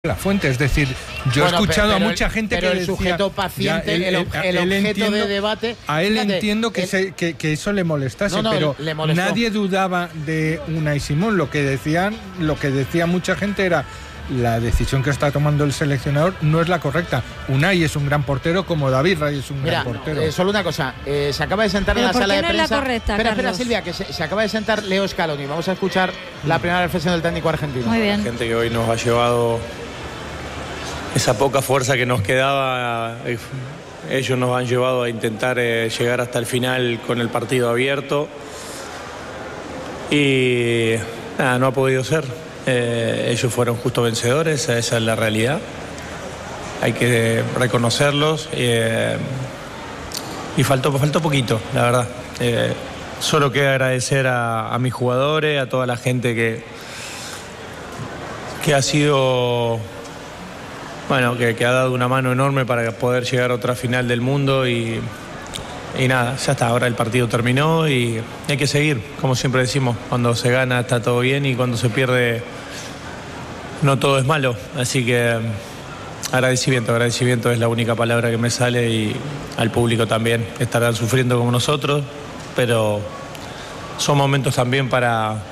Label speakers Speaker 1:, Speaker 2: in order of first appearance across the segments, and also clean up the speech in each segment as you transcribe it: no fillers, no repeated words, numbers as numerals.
Speaker 1: la fuente, es decir, yo he escuchado a mucha gente que
Speaker 2: el
Speaker 1: decía,
Speaker 2: sujeto paciente, el objeto de debate,
Speaker 1: a él entiendo que eso le molestase, pero nadie dudaba de Unai Simón. Lo que decía mucha gente era: la decisión que está tomando el seleccionador no es la correcta. Unai es un gran portero, como David Raya es un gran portero.
Speaker 2: Solo una cosa, se acaba de sentar en la sala de prensa.
Speaker 3: Es la correcta,
Speaker 2: espera, Silvia, que se acaba de sentar Leo Scaloni. Vamos a escuchar la primera reflexión del técnico argentino.
Speaker 3: Muy bien.
Speaker 4: Gente que hoy nos ha llevado esa poca fuerza que nos quedaba, ellos nos han llevado a intentar llegar hasta el final con el partido abierto y nada, no ha podido ser. Ellos fueron justo vencedores, esa es la realidad. Hay que reconocerlos y faltó poquito, la verdad. Solo queda agradecer a mis jugadores, a toda la gente que ha sido... Bueno, que ha dado una mano enorme para poder llegar a otra final del mundo y nada, ya está, ahora el partido terminó y hay que seguir, como siempre decimos, cuando se gana está todo bien y cuando se pierde no todo es malo, así que agradecimiento es la única palabra que me sale y al público también, estarán sufriendo como nosotros, pero son momentos también para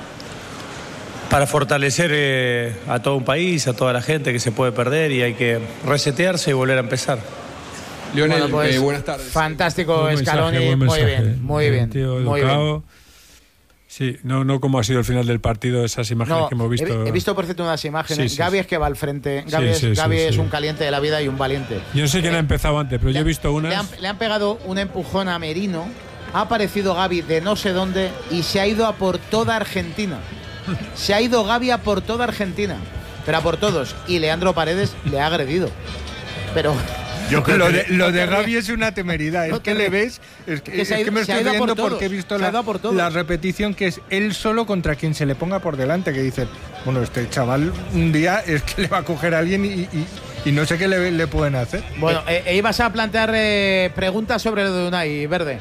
Speaker 4: fortalecer a todo un país, a toda la gente que se puede perder y hay que resetearse y volver a empezar.
Speaker 5: Lionel,
Speaker 2: bueno, pues,
Speaker 5: buenas tardes.
Speaker 2: Fantástico, Scaloni, muy bien.
Speaker 6: Tío educado. Sí, no como ha sido el final del partido, esas imágenes que hemos visto.
Speaker 2: He visto por cierto unas imágenes.
Speaker 6: Sí.
Speaker 2: Gavi es que va al frente. Gavi es un caliente de la vida y un valiente.
Speaker 6: Yo no sé quién ha empezado antes, pero yo he visto unas.
Speaker 2: Le han pegado un empujón a Merino. Ha aparecido Gavi de no sé dónde y se ha ido a por toda Argentina. Se ha ido Gavi a por toda Argentina, pero a por todos. Y Leandro Paredes le ha agredido. Pero
Speaker 1: yo creo lo de Gavi es una temeridad. Es que le ves, es que me estoy viendo porque he visto la repetición, que es él solo contra quien se le ponga por delante, que dice, bueno, este chaval un día es que le va a coger a alguien y no sé qué le pueden hacer.
Speaker 2: Bueno, ibas a plantear preguntas sobre lo de Unai, Verde.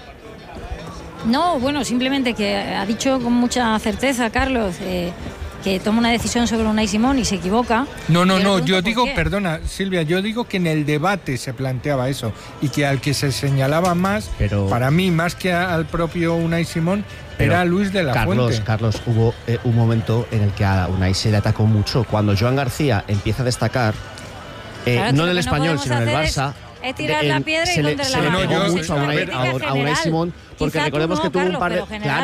Speaker 3: No, bueno, simplemente que ha dicho con mucha certeza, Carlos, que toma una decisión sobre Unai Simón y se equivoca.
Speaker 1: No, yo digo, perdona, Silvia, yo digo que en el debate se planteaba eso y que al que se señalaba más, para mí, más que al propio Unai Simón, era Luis de la Fuente.
Speaker 7: Carlos, hubo un momento en el que a Unai se le atacó mucho. Cuando Joan García empieza a destacar, no en el Español, sino en el Barça,
Speaker 3: es tirar la piedra y contra
Speaker 7: se le pegó mucho a Unai Simón, porque recordemos que tuvo un par de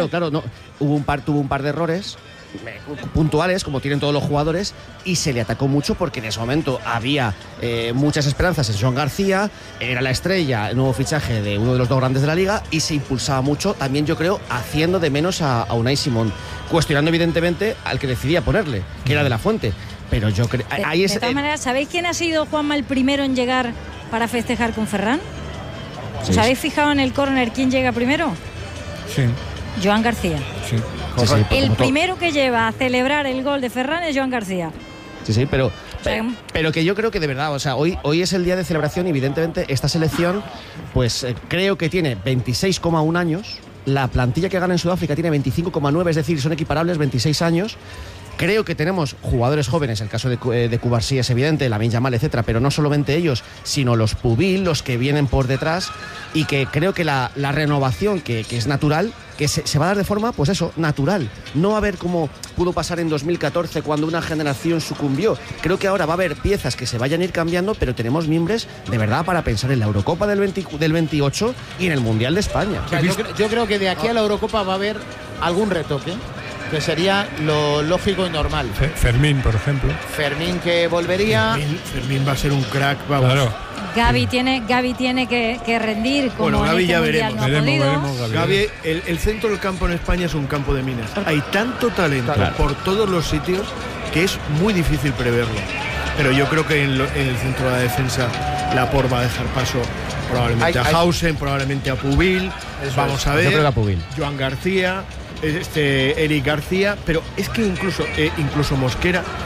Speaker 7: tuvo un par de errores puntuales, como tienen todos los jugadores, y se le atacó mucho porque en ese momento había muchas esperanzas en Joan García, era la estrella, el nuevo fichaje de uno de los dos grandes de la liga, y se impulsaba mucho, también yo creo, haciendo de menos a Unai Simón, cuestionando evidentemente al que decidía ponerle, que era de la Fuente. Pero yo creo...
Speaker 3: De todas maneras, ¿sabéis quién ha sido, Juanma, el primero en llegar para festejar con Ferran?
Speaker 7: Sí.
Speaker 3: ¿Os habéis fijado en el córner quién llega primero?
Speaker 1: Sí.
Speaker 3: Joan García.
Speaker 1: Sí.
Speaker 3: El primero que lleva a celebrar el gol de Ferran es Joan García.
Speaker 7: Sí, pero que yo creo que de verdad, o sea, hoy es el día de celebración y evidentemente esta selección, pues creo que tiene 26,1 años, la plantilla que gana en Sudáfrica tiene 25,9, es decir, son equiparables, 26 años. Creo que tenemos jugadores jóvenes, el caso de Cubarsí es evidente, Lamine Yamal, etcétera, pero no solamente ellos, sino los Pubil, los que vienen por detrás, y que creo que la renovación que es natural, que se va a dar de forma, pues eso, natural. No va a haber como pudo pasar en 2014 cuando una generación sucumbió. Creo que ahora va a haber piezas que se vayan a ir cambiando, pero tenemos mimbres de verdad para pensar en la Eurocopa del 28 y en el Mundial de España.
Speaker 2: O sea, yo creo que de aquí a la Eurocopa va a haber algún retoque, que sería lo lógico y normal.
Speaker 6: Fermín, por ejemplo.
Speaker 2: Fermín que volvería.
Speaker 8: Fermín va a ser un crack, vamos.
Speaker 6: Claro.
Speaker 3: Gavi tiene que rendir como
Speaker 8: bueno, Gavi ya
Speaker 3: veremos.
Speaker 8: Gavi, el centro del campo en España es un campo de minas. Hay tanto talento por todos los sitios que es muy difícil preverlo. Pero yo creo que en el centro de la defensa Laporte va a dejar paso probablemente a Hausen, probablemente a Pubil. Vamos a ver.
Speaker 7: Yo creo que a Pubil.
Speaker 8: Joan García, Eric García, pero es que incluso Mosquera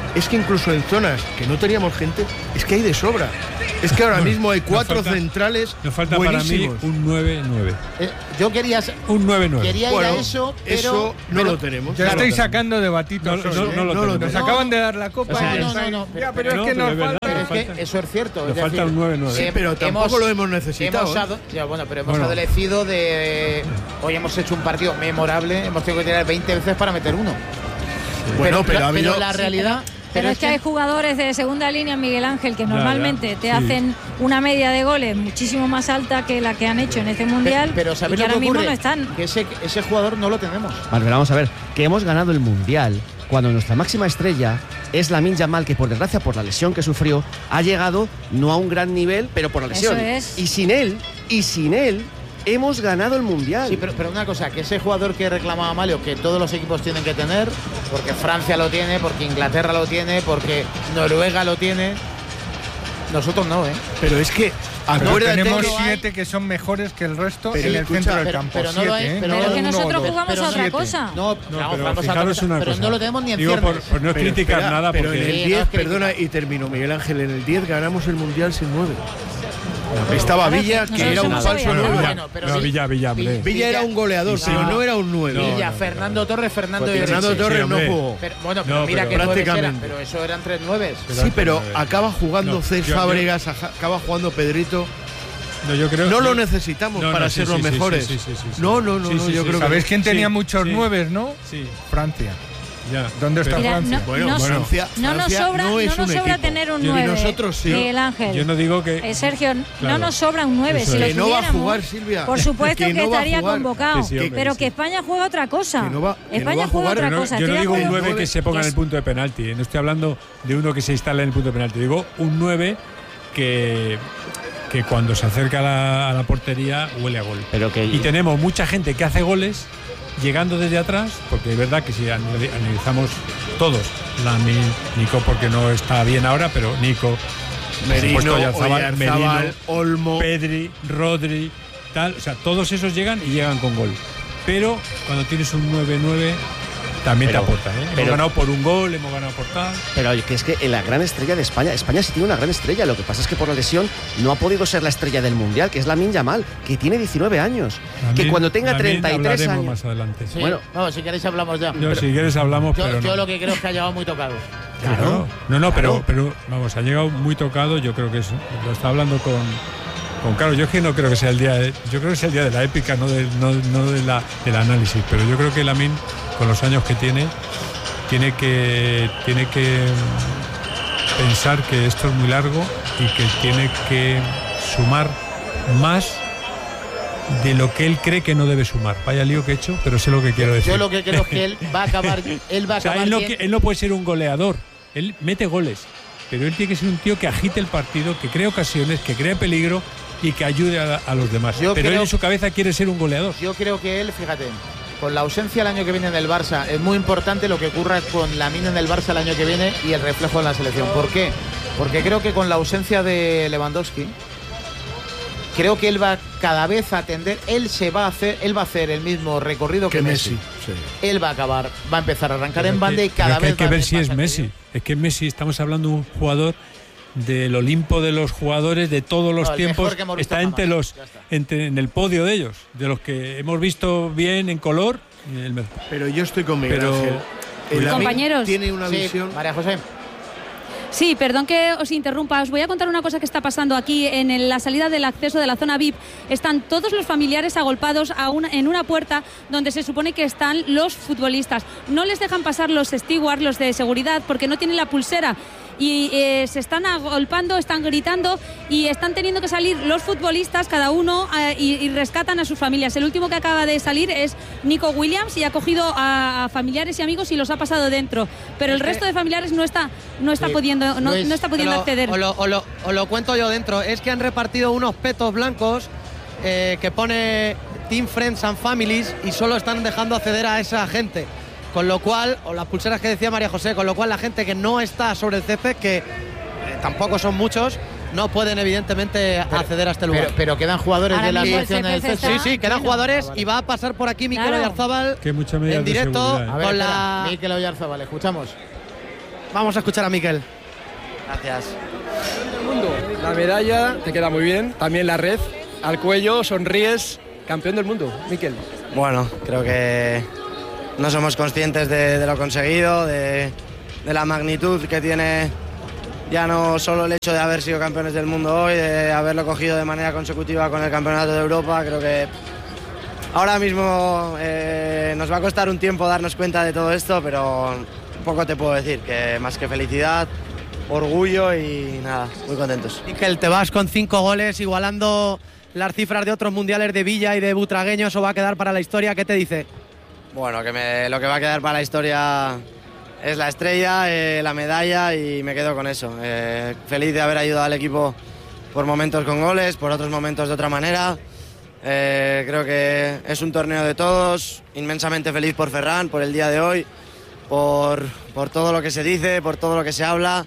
Speaker 8: es que incluso en zonas que no teníamos gente, es que hay de sobra. Es que ahora mismo hay 4 centrales
Speaker 6: nos falta
Speaker 8: buenísimos.
Speaker 6: Para mí un 9-9.
Speaker 2: Yo quería
Speaker 6: un 9-9.
Speaker 2: Quería ir a eso, pero
Speaker 8: eso no lo tenemos.
Speaker 1: Ya estáis sacando de batitos.
Speaker 6: No lo tenemos.
Speaker 1: Nos acaban de dar la copa. Pero es que nos falta.
Speaker 2: Pero es que eso es cierto.
Speaker 6: Nos falta un 9-9.
Speaker 8: Sí, pero tampoco lo hemos necesitado.
Speaker 2: Pero hemos adolecido de. Hoy hemos hecho un partido memorable. Hemos tenido que tirar 20 veces para meter uno.
Speaker 8: Bueno, pero
Speaker 2: la realidad.
Speaker 3: Pero es que hay jugadores de segunda línea, Miguel Ángel, que normalmente te hacen una media de goles muchísimo más alta que la que han hecho en este Mundial.
Speaker 2: Pero ¿sabes
Speaker 3: y que
Speaker 2: lo que
Speaker 3: ahora mismo
Speaker 2: ocurre?
Speaker 3: no están.
Speaker 2: Que ese jugador no lo tenemos.
Speaker 7: Vale, pero vamos a ver, que hemos ganado el Mundial cuando nuestra máxima estrella es Lamine Yamal, que por desgracia, por la lesión que sufrió, ha llegado no a un gran nivel, pero por la lesión.
Speaker 3: Eso es.
Speaker 7: Y sin él, hemos ganado el Mundial.
Speaker 2: Sí, pero una cosa, que ese jugador que reclamaba Malio, que todos los equipos tienen que tener, porque Francia lo tiene, porque Inglaterra lo tiene, porque Noruega lo tiene, nosotros no, ¿eh?
Speaker 8: Pero es que
Speaker 1: tenemos 7 que son mejores que el resto en el centro del campo.
Speaker 2: Pero no lo hay,
Speaker 3: pero es que nosotros jugamos a otra cosa.
Speaker 2: Pero no lo tenemos ni en ciernes.
Speaker 6: Por no criticar nada,
Speaker 8: pero
Speaker 6: porque
Speaker 8: en el 10, perdona, y termino, Miguel Ángel, en el 10 ganamos el Mundial sin 9. Estaba Villa, que era un falso 9. Villa era un goleador, pero no era un 9.
Speaker 2: Villa, Fernando Torres, Fernando
Speaker 8: Torres no jugó.
Speaker 2: Pero mira que prácticamente. Pero eso eran 3 9.
Speaker 8: Sí, pero acaba jugando Cés Fábregas, acaba jugando Pedrito. No lo necesitamos para ser los mejores. No, yo creo que.
Speaker 1: ¿Sabéis quién tenía muchos 9, no?
Speaker 6: Sí.
Speaker 1: Francia.
Speaker 6: Ya.
Speaker 1: ¿Dónde está Francia?
Speaker 8: Francia
Speaker 3: no nos sobra tener un 9.
Speaker 8: Y nosotros sí.
Speaker 3: Miguel Ángel.
Speaker 6: Yo no digo que.
Speaker 3: Sergio, no nos sobra un 9. Si lo
Speaker 8: que no va a
Speaker 3: tuviéramos,
Speaker 8: jugar, Silvia.
Speaker 3: por supuesto que estaría convocado.
Speaker 6: Pero
Speaker 3: que España juega otra cosa.
Speaker 8: España
Speaker 3: juega otra cosa.
Speaker 6: Yo no digo un 9 que se ponga en el punto de penalti. No estoy hablando de uno que se instala en el punto de penalti. Digo un 9 que cuando se acerca a la portería huele a gol. Y tenemos mucha gente que hace goles llegando desde atrás, porque es verdad que si analizamos todos, Nico porque no está bien ahora, pero Nico,
Speaker 8: Merino, Oyarzabal, Olmo,
Speaker 6: Pedri, Rodri, tal, o sea, todos esos llegan y llegan con gol. Pero cuando tienes un 9-9 también te aporta, ¿eh? Hemos ganado por un gol, hemos ganado por tal.
Speaker 7: Pero que es que en la gran estrella de España sí tiene una gran estrella. Lo que pasa es que por la lesión no ha podido ser la estrella del Mundial, que es Lamine Yamal, que tiene 19 años. Que cuando tenga 33 años.
Speaker 6: Más adelante.
Speaker 2: Sí, bueno, si queréis hablamos ya.
Speaker 6: Si quieres hablamos, pero
Speaker 2: yo lo que creo es que ha llegado muy tocado.
Speaker 6: Claro. Pero vamos, ha llegado muy tocado. Yo creo que eso. Lo está hablando con Carlos. Yo es que no creo que sea el día. Yo creo que es el día de la épica, no del análisis. Pero yo creo que Lamine, con los años que tiene que pensar que esto es muy largo y que tiene que sumar más de lo que él cree que no debe sumar. Vaya lío que he hecho, pero sé lo que quiero decir.
Speaker 2: Yo lo que creo es que él va a acabar.
Speaker 6: Él no puede ser un goleador. Él mete goles, pero él tiene que ser un tío que agite el partido, que cree ocasiones, que cree peligro y que ayude a los demás. Pero él en su cabeza quiere ser un goleador.
Speaker 2: Yo creo que él, fíjate, con la ausencia el año que viene en el Barça, es muy importante lo que ocurra con Lamine en el Barça el año que viene y el reflejo en la selección. ¿Por qué? Porque creo que con la ausencia de Lewandowski, creo que él va cada vez a tender, él va a hacer el mismo recorrido que Messi.
Speaker 8: Sí.
Speaker 2: Él va a empezar a arrancar en banda y cada vez
Speaker 6: hay que ver si es Messi. Es que Messi, estamos hablando de un jugador del Olimpo de los jugadores de todos los tiempos, está en el podio de ellos, de los que hemos visto bien en color.
Speaker 8: Pero yo estoy con Miguel Ángel.
Speaker 3: Compañeros,
Speaker 8: tiene una visión.
Speaker 2: María José.
Speaker 5: Sí, perdón que os interrumpa. Os voy a contar una cosa que está pasando aquí en la salida del acceso de la zona VIP. Están todos los familiares agolpados en una puerta donde se supone que están los futbolistas. No les dejan pasar los stewards, los de seguridad, porque no tienen la pulsera. Y se están agolpando, están gritando y están teniendo que salir los futbolistas, cada uno, y rescatan a sus familias. El último que acaba de salir es Nico Williams y ha cogido a familiares y amigos y los ha pasado dentro. Pero el resto de familiares no está pudiendo acceder.
Speaker 9: Os lo cuento yo dentro. Es que han repartido unos petos blancos que pone Team Friends and Families y solo están dejando acceder a esa gente. Con lo cual, o las pulseras que decía María José, con lo cual la gente que no está sobre el césped, que tampoco son muchos, no pueden evidentemente acceder a este lugar.
Speaker 2: Pero quedan jugadores de la selección del
Speaker 9: césped. Sí, quedan jugadores y va a pasar por aquí Mikel Oyarzabal en directo
Speaker 2: con la... Mikel Oyarzabal, escuchamos.
Speaker 9: Vamos a escuchar a Miquel.
Speaker 2: Gracias.
Speaker 10: La medalla te queda muy bien, también la red al cuello, sonríes, campeón del mundo, Miquel.
Speaker 11: Bueno, creo que no somos conscientes de lo conseguido, de la magnitud que tiene ya no solo el hecho de haber sido campeones del mundo hoy, de haberlo cogido de manera consecutiva con el Campeonato de Europa. Creo que ahora mismo nos va a costar un tiempo darnos cuenta de todo esto, pero poco te puedo decir, que más que felicidad, orgullo y nada, muy contentos.
Speaker 9: Miquel, te vas con 5 goles, igualando las cifras de otros mundiales de Villa y de Butragueño, eso va a quedar para la historia. ¿Qué te dice?
Speaker 11: Bueno, lo que va a quedar para la historia es la estrella, la medalla, y me quedo con eso. Feliz de haber ayudado al equipo por momentos con goles, por otros momentos de otra manera. Creo que es un torneo de todos, inmensamente feliz por Ferran, por el día de hoy, por todo lo que se dice, por todo lo que se habla,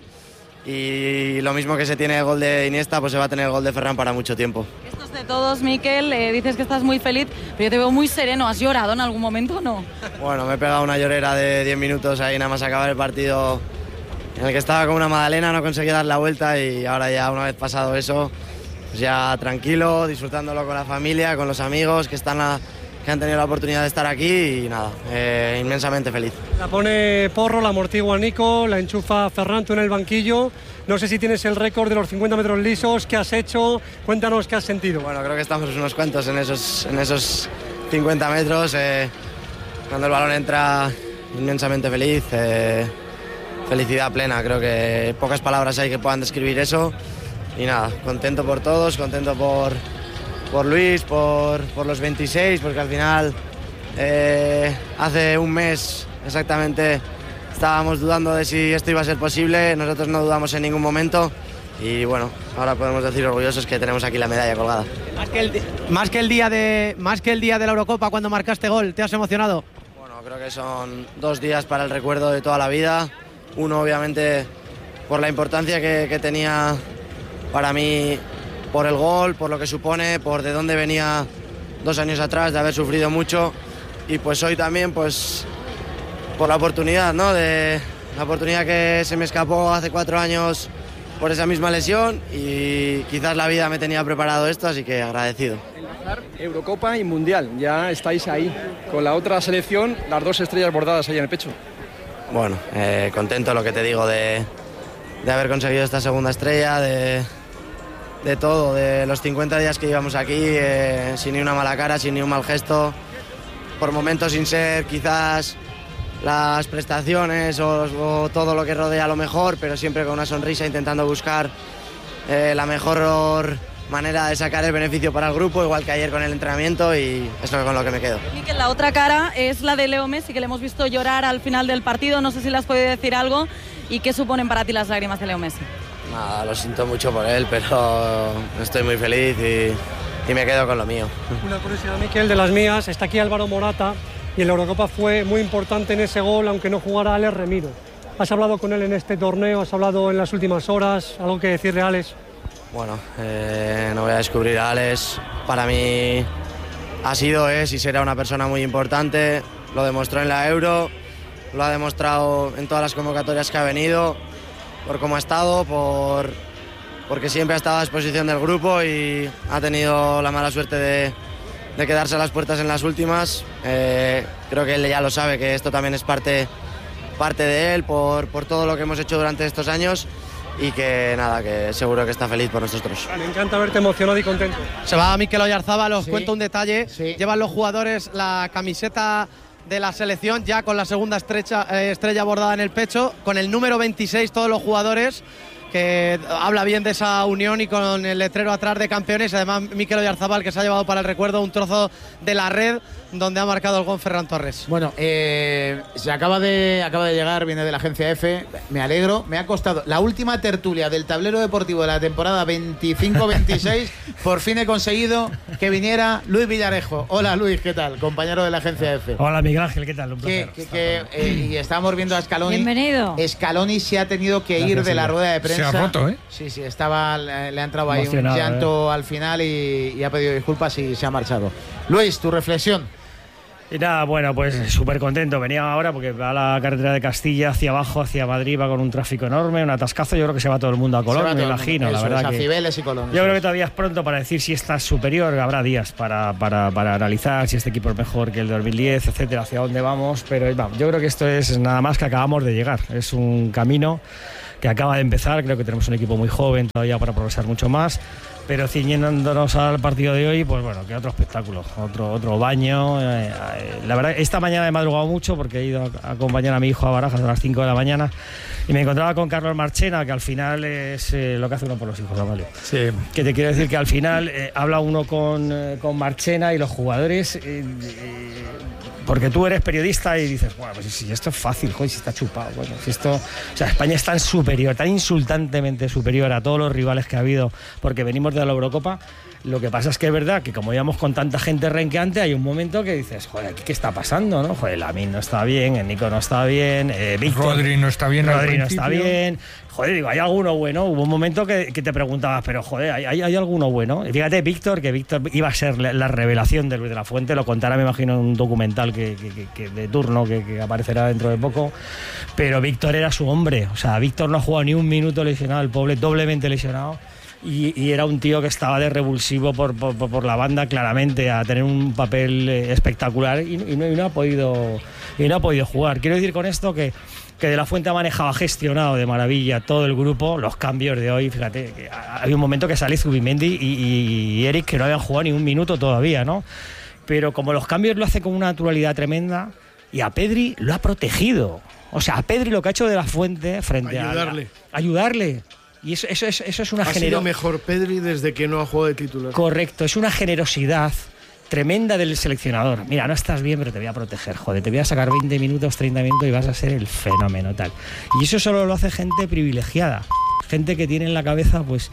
Speaker 11: y lo mismo que se tiene el gol de Iniesta, pues se va a tener el gol de Ferran para mucho tiempo.
Speaker 12: Esto es de todos, Miquel, dices que estás muy feliz, pero yo te veo muy sereno. ¿Has llorado en algún momento o no?
Speaker 11: Bueno, me he pegado una llorera de 10 minutos ahí nada más acabar el partido, en el que estaba como una magdalena, no conseguí dar la vuelta, y ahora ya una vez pasado eso, pues ya tranquilo, disfrutándolo con la familia, con los amigos que han tenido la oportunidad de estar aquí, y nada, inmensamente feliz.
Speaker 13: La pone Porro, la amortigua Nico, la enchufa Ferran, tú en el banquillo. No sé si tienes el récord de los 50 metros lisos, ¿qué has hecho? Cuéntanos qué has sentido.
Speaker 11: Bueno, creo que estamos unos cuantos en esos 50 metros. Cuando el balón entra, inmensamente feliz, felicidad plena. Creo que pocas palabras hay que puedan describir eso. Y nada, contento por todos, contento por Luis, por los 26, porque al final hace un mes exactamente estábamos dudando de si esto iba a ser posible. Nosotros no dudamos en ningún momento, y bueno, ahora podemos decir orgullosos que tenemos aquí la medalla colgada.
Speaker 9: Más que el día de la Eurocopa, cuando marcaste gol, ¿te has emocionado?
Speaker 11: Bueno, creo que son 2 días para el recuerdo de toda la vida. Uno, obviamente, por la importancia que tenía para mí, por el gol, por lo que supone, por de dónde venía 2 años atrás, de haber sufrido mucho, y pues hoy también, pues por la oportunidad, ¿no? La oportunidad que se me escapó hace 4 años por esa misma lesión, y quizás la vida me tenía preparado esto, así que agradecido.
Speaker 10: Eurocopa y Mundial, ya estáis ahí con la otra selección, las 2 estrellas bordadas ahí en el pecho.
Speaker 11: Bueno, contento, lo que te digo, de haber conseguido esta segunda estrella, de todo, de los 50 días que llevamos aquí, sin ni una mala cara, sin ni un mal gesto, por momentos sin ser quizás las prestaciones o todo lo que rodea lo mejor, pero siempre con una sonrisa, intentando buscar la mejor manera de sacar el beneficio para el grupo, igual que ayer con el entrenamiento, y es con lo que me quedo.
Speaker 12: Miquel, la otra cara es la de Leo Messi, que le hemos visto llorar al final del partido. No sé si le has podido decir algo, y qué suponen para ti las lágrimas de Leo Messi.
Speaker 11: Nada, lo siento mucho por él, pero estoy muy feliz y me quedo con lo mío.
Speaker 13: Una curiosidad, Miquel, de las mías, está aquí Álvaro Morata, y en la Eurocopa fue muy importante en ese gol, aunque no jugara Alex Remiro. ¿Has hablado con él en este torneo? ¿Has hablado en las últimas horas? ¿Algo que decirle a Alex?
Speaker 11: Bueno, no voy a descubrir a Alex. Para mí ha sido, es y será una persona muy importante. Lo demostró en la Euro, lo ha demostrado en todas las convocatorias que ha venido, por cómo ha estado, porque siempre ha estado a disposición del grupo, y ha tenido la mala suerte de quedarse a las puertas en las últimas. Creo que él ya lo sabe, que esto también es parte de él, por todo lo que hemos hecho durante estos años, y que nada, que seguro que está feliz por nosotros.
Speaker 13: Me encanta verte emocionado y contento.
Speaker 9: Se va Miquel Oyarzabal, os cuento un detalle. Sí. Llevan los jugadores la camiseta de la selección ya con la segunda estrella bordada en el pecho, con el número 26 todos los jugadores, que habla bien de esa unión, y con el letrero atrás de campeones. Además, Miquel Oyarzabal, que se ha llevado para el recuerdo un trozo de la red donde ha marcado el gol Ferran Torres.
Speaker 2: Bueno, se acaba de llegar, viene de la agencia F. Me alegro, me ha costado la última tertulia del tablero deportivo de la temporada 25-26. Por fin he conseguido que viniera Luis Villarejo. Hola Luis, ¿qué tal? Compañero de la agencia F.
Speaker 14: Hola Miguel Ángel, ¿qué tal? Un placer.
Speaker 2: Y estábamos viendo a Scaloni.
Speaker 3: Bienvenido.
Speaker 2: Scaloni se ha tenido que ir de la rueda de prensa.
Speaker 1: Se ha roto, ¿eh?
Speaker 2: Sí, le ha entrado ahí un llanto al final, y ha pedido disculpas y se ha marchado. Luis, tu reflexión.
Speaker 14: Y nada, bueno, pues súper contento. Venía ahora porque va a la carretera de Castilla hacia abajo, hacia Madrid, va con un tráfico enorme, un atascazo. Yo creo que se va todo el mundo a Colón, me imagino, la verdad.
Speaker 2: A Cibeles y Colón.
Speaker 14: Yo creo que todavía es pronto para decir si está superior, habrá días para analizar si este equipo es mejor que el 2010, etcétera, hacia dónde vamos. Pero yo creo que esto es nada más que acabamos de llegar. Es un camino que acaba de empezar. Creo que tenemos un equipo muy joven todavía para progresar mucho más. Pero ciñéndonos al partido de hoy, pues bueno, que otro espectáculo, otro baño. La verdad, esta mañana he madrugado mucho porque he ido a acompañar a mi hijo a Barajas a las 5 de la mañana y me encontraba con Carlos Marchena, que al final es lo que hace uno por los hijos, Amalio.
Speaker 6: Sí.
Speaker 14: Que te quiero decir que al final habla uno con Marchena y los jugadores... porque tú eres periodista y dices, bueno, pues si esto es fácil, joder, si está chupado, bueno, si esto... O sea, España es tan superior, tan insultantemente superior a todos los rivales que ha habido, porque venimos de la Eurocopa. Lo que pasa es que es verdad que como íbamos con tanta gente renqueante, hay un momento que dices, joder, ¿aquí qué está pasando, no? Joder, Lamine no está bien, el Nico no está bien, Víctor...
Speaker 1: Rodri no está bien.
Speaker 14: Rodri no está bien... Joder, digo, ¿hay alguno bueno? Hubo un momento que te preguntabas, pero joder, ¿hay alguno bueno? Y fíjate, Víctor iba a ser la revelación de Luis de la Fuente, lo contará, me imagino, en un documental que de turno que aparecerá dentro de poco, pero Víctor era su hombre, o sea, Víctor no ha jugado ni un minuto lesionado, el pobre doblemente lesionado. Y era un tío que estaba de revulsivo por la banda, claramente, a tener un papel espectacular y no ha podido jugar. Quiero decir con esto que De la Fuente ha manejado, ha gestionado de maravilla todo el grupo, los cambios de hoy. Fíjate, que hay un momento que sale Zubimendi y Eric, que no habían jugado ni un minuto todavía, ¿no? Pero como los cambios lo hace con una naturalidad tremenda, y a Pedri lo ha protegido. O sea, a Pedri lo que ha hecho De la Fuente frente
Speaker 8: ayudarle.
Speaker 14: Ayudarle. Y eso es una generosidad.
Speaker 8: Ha sido mejor Pedri desde que no ha jugado de titular.
Speaker 14: Correcto, es una generosidad tremenda del seleccionador. Mira, no estás bien, pero te voy a proteger, joder, te voy a sacar 20 minutos, 30 minutos y vas a ser el fenómeno tal. Y eso solo lo hace gente privilegiada, gente que tiene en la cabeza, pues,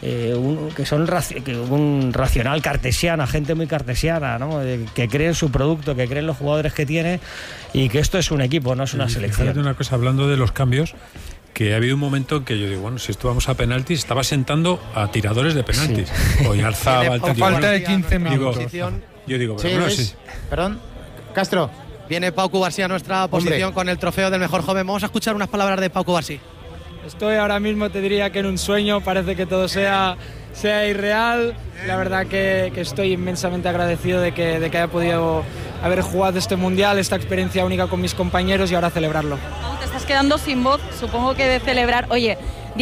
Speaker 14: un racional cartesiana, gente muy cartesiana, ¿no? Que cree en su producto, que cree en los jugadores que tiene y que esto es un equipo, no es una selección.
Speaker 6: Fíjate una cosa, hablando de los cambios, que ha habido un momento en que yo digo, bueno, si esto vamos a penaltis, estaba sentando a tiradores de penaltis. Sí. O Yarzábal,
Speaker 1: falta de 15 minutos.
Speaker 6: Yo digo, pero
Speaker 2: sí, Perdón, Castro.
Speaker 9: Viene Pau Cubarsí a nuestra posición con el trofeo del mejor joven. Vamos a escuchar unas palabras de Pau Cubarsí.
Speaker 15: Estoy ahora mismo, te diría que en un sueño, parece que todo sea irreal. La verdad que estoy inmensamente agradecido de que haya podido haber jugado este mundial, esta experiencia única con mis compañeros y ahora celebrarlo.
Speaker 12: Te estás quedando sin voz, supongo que de celebrar, oye,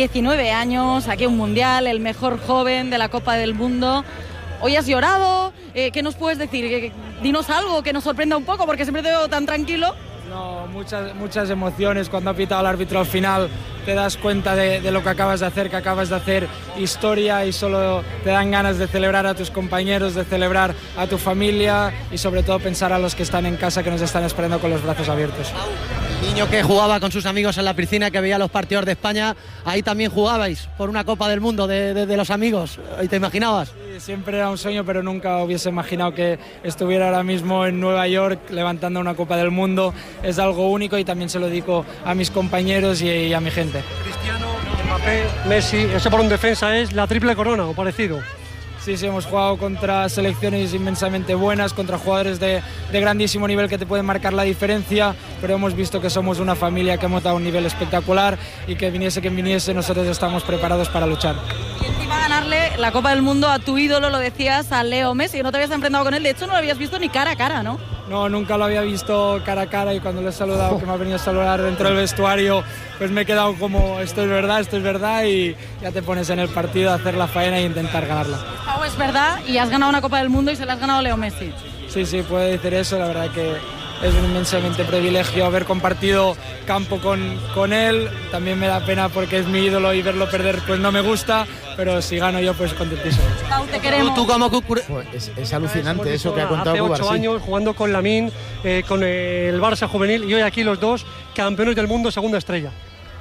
Speaker 12: 19 años, aquí un mundial, el mejor joven de la Copa del Mundo. Hoy has llorado, ¿qué nos puedes decir? Dinos algo que nos sorprenda un poco, porque siempre te veo tan tranquilo.
Speaker 15: No, muchas emociones. Cuando ha pitado el árbitro al final te das cuenta de lo que acabas de hacer, que acabas de hacer historia y solo te dan ganas de celebrar a tus compañeros, de celebrar a tu familia y sobre todo pensar a los que están en casa, que nos están esperando con los brazos abiertos.
Speaker 9: El niño que jugaba con sus amigos en la piscina, que veía los partidos de España, ahí también jugabais por una Copa del Mundo de los amigos, ¿y te imaginabas?
Speaker 15: Sí, siempre era un sueño, pero nunca hubiese imaginado que estuviera ahora mismo en Nueva York levantando una Copa del Mundo. Es algo único y también se lo dedico a mis compañeros y a mi gente.
Speaker 13: Cristiano, Mbappé, Messi, eso por un defensa es la triple corona o parecido.
Speaker 15: Sí, hemos jugado contra selecciones inmensamente buenas, contra jugadores de grandísimo nivel que te pueden marcar la diferencia, pero hemos visto que somos una familia que hemos dado un nivel espectacular y que viniese quien viniese, nosotros estamos preparados para luchar.
Speaker 12: Y encima ganarle la Copa del Mundo a tu ídolo, lo decías, a Leo Messi, no te habías enfrentado con él, de hecho no lo habías visto ni cara a cara, ¿no?
Speaker 15: No, nunca lo había visto cara a cara y cuando le he saludado, que me ha venido a saludar dentro del vestuario, pues me he quedado como, esto es verdad y ya te pones en el partido a hacer la faena e intentar ganarla.
Speaker 12: Pau, es verdad y has ganado una Copa del Mundo y se la has ganado a Leo Messi.
Speaker 15: Sí, puede decir eso, la verdad que es un inmensamente privilegio haber compartido campo con él. También me da pena porque es mi ídolo y verlo perder pues no me gusta, pero si gano yo pues contentísimo.
Speaker 12: Pau, te queremos.
Speaker 2: ¿Tú cómo es alucinante eso que ha contado Cubarsí.
Speaker 13: Hace 8 años jugando con Lamine, con el Barça juvenil y hoy aquí los dos campeones del mundo segunda estrella.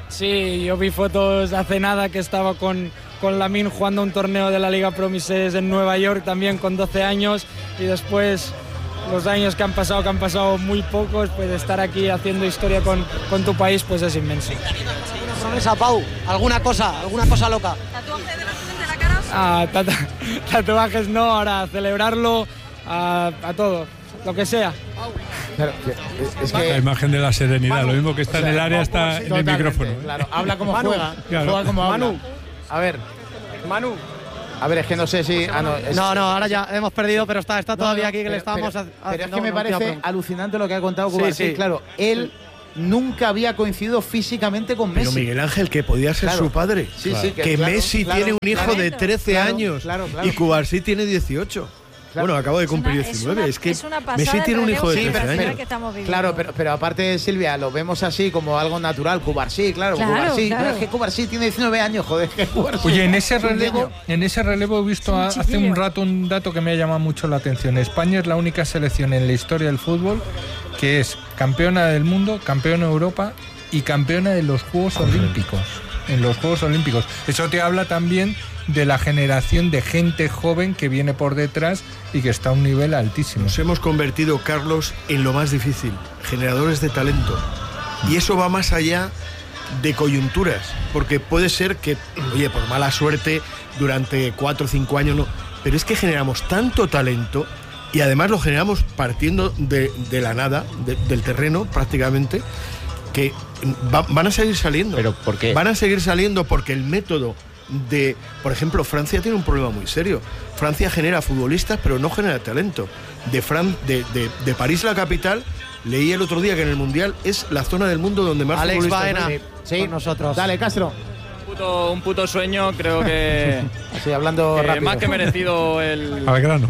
Speaker 15: Sí, yo vi fotos hace nada que estaba con Lamine jugando un torneo de la Liga Promises en Nueva York también con 12 años y después los años que han pasado muy pocos, pues estar aquí haciendo historia con tu país pues es inmenso.
Speaker 9: ¿Una promesa, Pau? ¿Alguna cosa loca?
Speaker 12: ¿Tatuaje de la frente de la cara?
Speaker 15: Tatuajes no, ahora celebrarlo a todo. lo que sea.
Speaker 6: Claro, es que la imagen de la serenidad, Manu, lo mismo que está en el área, está en el micrófono.
Speaker 2: Claro, habla como
Speaker 15: Manu,
Speaker 2: juega,
Speaker 6: claro.
Speaker 2: juega como habla.
Speaker 15: Manu,
Speaker 2: a ver,
Speaker 15: Manu.
Speaker 2: A ver, es que no sé si...
Speaker 9: no, ahora ya hemos perdido, pero está todavía aquí que le estábamos...
Speaker 2: Pero es que me parece alucinante lo que ha contado Cubarsí. Claro, él nunca había coincidido físicamente con Messi.
Speaker 8: Pero Miguel Ángel, que podía ser su padre.
Speaker 2: Sí, sí,
Speaker 8: que Messi tiene un hijo de 13 años y Cubarsí tiene 18. Claro. Bueno, acabo de cumplir 19. Es que Messi tiene un hijo de 13 años.
Speaker 2: Claro, pero aparte, Silvia, lo vemos así como algo natural. Cubarsí, claro. Cubarsí. Claro. Es que Cubarsí tiene 19 años, joder.
Speaker 1: Oye, en ese relevo he visto hace un rato un dato que me ha llamado mucho la atención. España es la única selección en la historia del fútbol que es campeona del mundo, campeona de Europa y campeona de los Juegos Olímpicos. En los Juegos Olímpicos. Eso te habla también de la generación de gente joven que viene por detrás y que está a un nivel altísimo.
Speaker 8: Nos hemos convertido, Carlos, en lo más difícil, generadores de talento. Y eso va más allá de coyunturas, porque puede ser que, oye, por mala suerte, durante 4 o 5 años no, pero es que generamos tanto talento y además lo generamos partiendo de la nada, del terreno prácticamente, que van a seguir saliendo.
Speaker 7: ¿Pero por qué?
Speaker 8: Van a seguir saliendo porque el método de... Por ejemplo, Francia tiene un problema muy serio. Francia genera futbolistas, pero no genera talento. De París, la capital, leí el otro día que en el Mundial es la zona del mundo donde más
Speaker 9: Alex
Speaker 8: futbolistas
Speaker 9: Baena,
Speaker 2: sí,
Speaker 9: con nosotros.
Speaker 2: Dale, Castro.
Speaker 16: Un puto sueño, creo que...
Speaker 2: Así, hablando rápido.
Speaker 16: Más que merecido el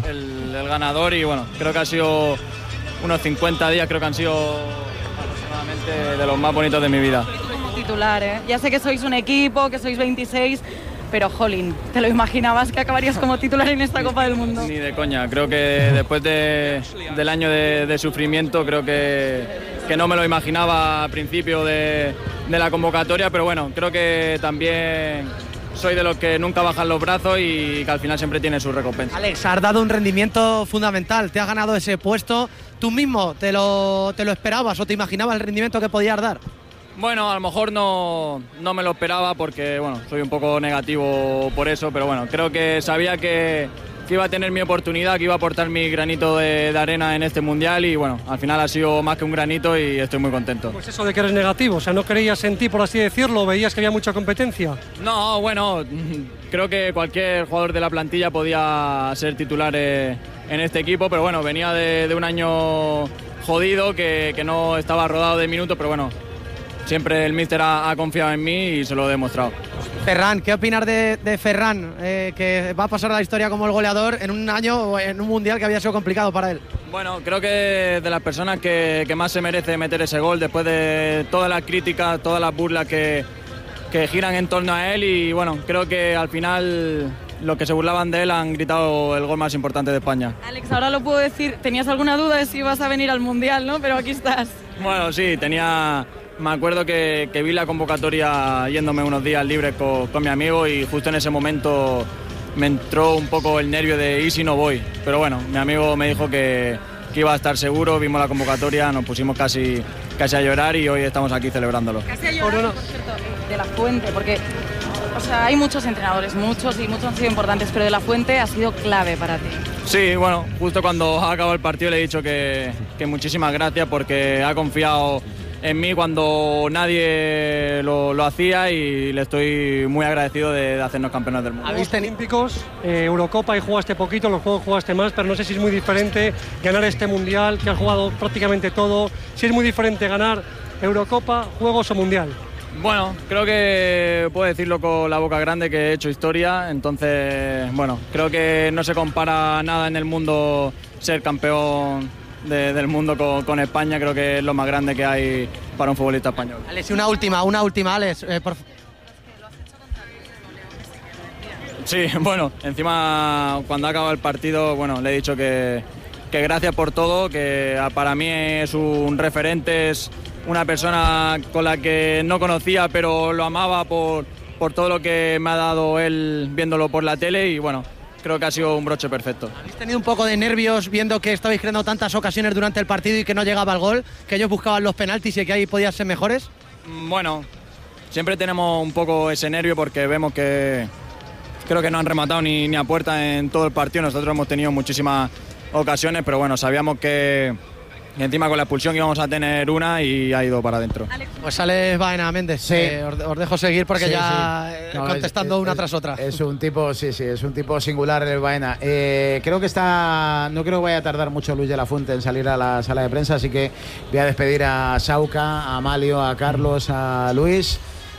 Speaker 16: ganador y bueno, creo que ha sido unos 50 días, creo que han sido aproximadamente de los más bonitos de mi vida.
Speaker 12: Como titular, ¿eh? Ya sé que sois un equipo, que sois 26, pero jolín, ¿te lo imaginabas que acabarías como titular en esta Copa del Mundo?
Speaker 16: Ni de coña, creo que después del año de sufrimiento, creo que no me lo imaginaba al principio de la convocatoria, pero bueno, creo que también soy de los que nunca bajan los brazos y que al final siempre tiene su recompensa.
Speaker 9: Alex, has dado un rendimiento fundamental, te has ganado ese puesto. ¿Tú mismo te lo esperabas o te imaginabas el rendimiento que podías dar?
Speaker 16: Bueno, a lo mejor no me lo esperaba porque bueno, soy un poco negativo por eso, pero bueno, creo que sabía que iba a tener mi oportunidad, que iba a aportar mi granito de arena en este Mundial y bueno, al final ha sido más que un granito y estoy muy contento.
Speaker 13: Pues eso de que eres negativo, o sea, ¿no creías en ti, por así decirlo? ¿Veías que había mucha competencia?
Speaker 16: No, bueno, creo que cualquier jugador de la plantilla podía ser titular en este equipo, pero bueno, venía de un año jodido que no estaba rodado de minutos, pero bueno, siempre el míster ha confiado en mí y se lo he demostrado.
Speaker 9: Ferran, ¿qué opinas de Ferran, que va a pasar a la historia como el goleador en un año, en un Mundial que había sido complicado para él?
Speaker 16: Bueno, creo que de las personas que más se merece meter ese gol después de todas las críticas, todas las burlas que giran en torno a él y bueno, creo que al final los que se burlaban de él han gritado el gol más importante de España.
Speaker 12: Alex, ahora lo puedo decir, tenías alguna duda de si ibas a venir al Mundial, ¿no? Pero aquí estás.
Speaker 16: Bueno, sí, me acuerdo que vi la convocatoria yéndome unos días libres con mi amigo y justo en ese momento me entró un poco el nervio de ¿y si no voy? Pero bueno, mi amigo me dijo que iba a estar seguro, vimos la convocatoria, nos pusimos casi a llorar y hoy estamos aquí celebrándolo.
Speaker 12: Casi a llorar, por cierto, de la Fuente, porque o sea, hay muchos entrenadores, muchos han sido importantes, pero de la Fuente ha sido clave para ti.
Speaker 16: Sí, bueno, justo cuando ha acabado el partido le he dicho que muchísimas gracias porque ha confiado en mí cuando nadie lo hacía y le estoy muy agradecido de hacernos campeones del mundo.
Speaker 13: Habéis tenido Olímpicos, Eurocopa y jugaste poquito, los Juegos jugaste más, pero no sé si es muy diferente ganar este Mundial, que has jugado prácticamente todo, si es muy diferente ganar Eurocopa, Juegos o Mundial.
Speaker 16: Bueno, creo que puedo decirlo con la boca grande que he hecho historia, entonces, bueno, creo que no se compara nada en el mundo ser campeón del mundo con España, creo que es lo más grande que hay para un futbolista español.
Speaker 9: Alex, una última, Alex.
Speaker 16: Sí, bueno, encima cuando ha acabado el partido, bueno, le he dicho que gracias por todo, que para mí es un referente, es una persona con la que no conocía, pero lo amaba por todo lo que me ha dado él viéndolo por la tele y bueno, creo que ha sido un broche perfecto.
Speaker 9: ¿Habéis tenido un poco de nervios viendo que estabais creando tantas ocasiones durante el partido y que no llegaba el gol, que ellos buscaban los penaltis y que ahí podían ser mejores?
Speaker 16: Bueno, siempre tenemos un poco ese nervio porque vemos que creo que no han rematado ni a puerta en todo el partido. Nosotros hemos tenido muchísimas ocasiones, pero bueno, sabíamos que encima con la expulsión íbamos a tener una y ha ido para adentro.
Speaker 9: Pues Alex Baena Méndez,
Speaker 2: sí.
Speaker 9: Os dejo seguir porque
Speaker 2: sí,
Speaker 9: ya
Speaker 2: sí. No,
Speaker 9: contestando una tras otra.
Speaker 2: Es un tipo, es un tipo singular el Baena. Creo que no creo que vaya a tardar mucho Luis de la Fuente en salir a la sala de prensa, así que voy a despedir a Sauca, a Amalio, a Carlos, a Luis.